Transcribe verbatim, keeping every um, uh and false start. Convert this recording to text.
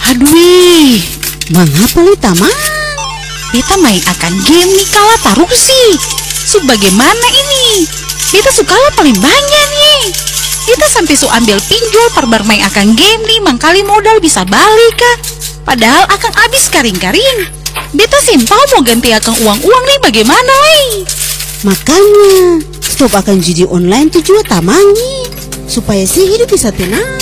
Aduh, Mengapa li tamang? beta main akan game nih kala taruh sih. Sebagaimana ini? Beta sukala paling banyak nih. Beta sampai su ambil pinjol parbar main akan game nih, mangkali modal bisa balik kah? Padahal akan habis karing-karing. Beta simpel mau ganti akan uang-uang nih, bagaimana weh? Makanya stop akan judi online tuh juga tamangi supaya si hidup bisa tenang.